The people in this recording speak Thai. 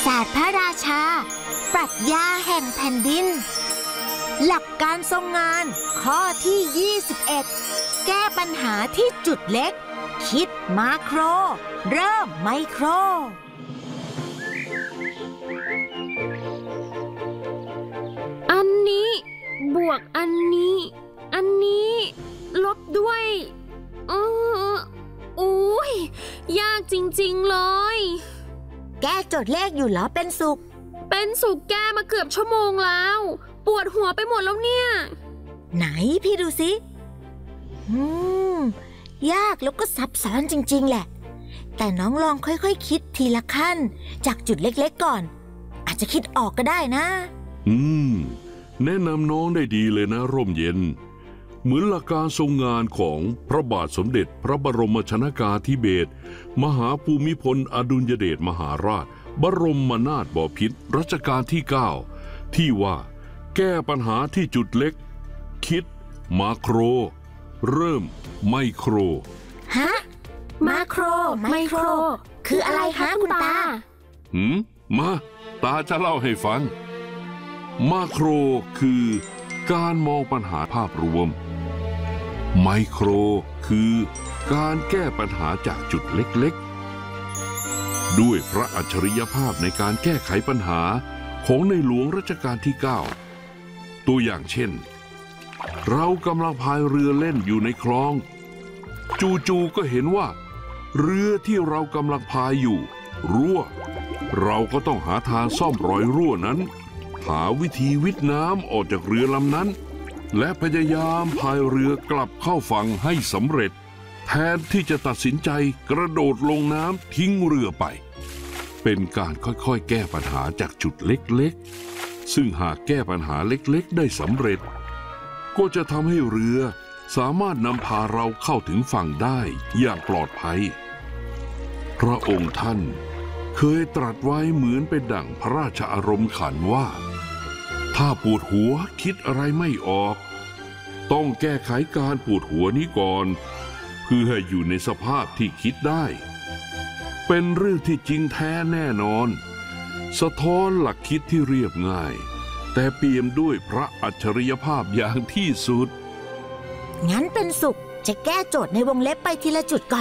ศาสตร์พระราชาปรัชญาแห่งแผ่นดินหลักการทรงงานข้อที่21แก้ปัญหาที่จุดเล็กคิดมาโครเริ่มไมโครอันนี้บวกอันนี้ลบด้วยอุ้ยยากจริงๆเลยแก้โจทย์เลขอยู่เหรอเป็นสุขแก้มาเกือบชั่วโมงแล้วปวดหัวไปหมดแล้วเนี่ยไหนพี่ดูสิยากแล้วก็ซับซ้อนจริงๆแหละแต่น้องลองค่อยๆ คิดทีละขั้นจากจุดเล็กๆก่อนอาจจะคิดออกก็ได้นะแนะนำน้องได้ดีเลยนะร่มเย็นเหมือนหลักการทรงงานของพระบาทสมเด็จพระบรมชนกาธิเบศรมหาภูมิพลอดุลยเดชมหาราชบรมนาถบพิตรรัชกาลที่9ที่ว่าแก้ปัญหาที่จุดเล็กคิดมาโครเริ่มไมโครฮะมาโครไมโครคืออะไรคะคุณตามาตาจะเล่าให้ฟังมาโครคือการมองปัญหาภาพรวมไมโครคือการแก้ปัญหาจากจุดเล็กๆด้วยพระอัจฉริยภาพในการแก้ไขปัญหาของในหลวงรัชกาลที่9ตัวอย่างเช่นเรากำลังพายเรือเล่นอยู่ในคลองจู่ๆก็เห็นว่าเรือที่เรากำลังพายอยู่รั่วเราก็ต้องหาทางซ่อมรอยรั่วนั้นหาวิธีวิทย์น้ำออกจากเรือลำนั้นและพยายามพายเรือกลับเข้าฝั่งให้สำเร็จแทนที่จะตัดสินใจกระโดดลงน้ำทิ้งเรือไปเป็นการค่อยๆแก้ปัญหาจากจุดเล็กๆซึ่งหากแก้ปัญหาเล็กๆได้สำเร็จก็จะทำให้เรือสามารถนำพาเราเข้าถึงฝั่งได้อย่างปลอดภัยพระองค์ท่านเคยตรัสไว้เหมือนเป็นดั่งพระราชอารมณ์ขันว่าถ้าปวดหัวคิดอะไรไม่ออกต้องแก้ไขการปวดหัวนี้ก่อนเพื่อให้อยู่ในสภาพที่คิดได้เป็นเรื่องที่จริงแท้แน่นอนสะท้อนหลักคิดที่เรียบง่ายแต่เปี่ยมด้วยพระอัจฉริยภาพอย่างที่สุดงั้นเป็นสุขจะแก้โจทย์ในวงเล็บไปทีละจุดก่อน